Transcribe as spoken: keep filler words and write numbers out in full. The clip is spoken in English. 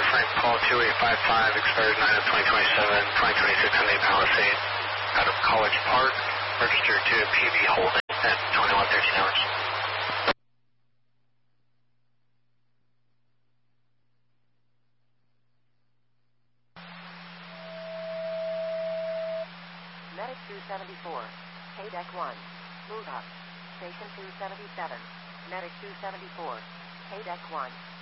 Frank Paul two eight five five, expired nine of twenty twenty-seven, twenty twenty-six on the Palisade, out of College Park, registered to P V Holden at twenty-one thirteen hours. Medic two seventy-four, K-Deck one, move up. Station two seventy-seven, Medic two seventy-four, K-Deck one.